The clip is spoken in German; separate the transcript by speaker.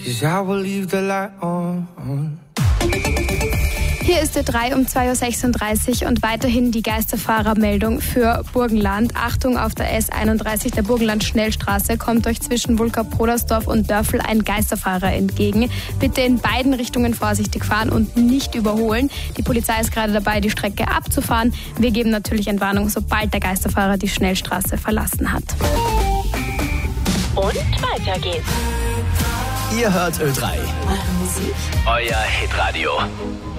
Speaker 1: 'cause I will leave the light on.
Speaker 2: Hier ist der 3 um 2.36 Uhr und weiterhin die Geisterfahrermeldung für Burgenland. Achtung, auf der S31 der Burgenland-Schnellstraße kommt euch zwischen Wulka-Prodersdorf und Dörfel ein Geisterfahrer entgegen. Bitte in beiden Richtungen vorsichtig fahren und nicht überholen. Die Polizei ist gerade dabei, die Strecke abzufahren. Wir geben natürlich Entwarnung, sobald der Geisterfahrer die Schnellstraße verlassen hat.
Speaker 3: Und weiter geht's.
Speaker 4: Ihr hört Ö3.
Speaker 3: Eure Musik.
Speaker 4: Euer Hitradio.